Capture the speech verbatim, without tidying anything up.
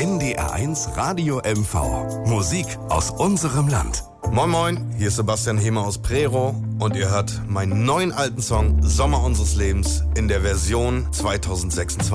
N D R eins Radio M V. Musik aus unserem Land. Moin Moin, hier ist Sebastian Hehmer aus Prero und ihr hört meinen neuen alten Song Sommer unseres Lebens in der Version zweitausendsechsundzwanzig.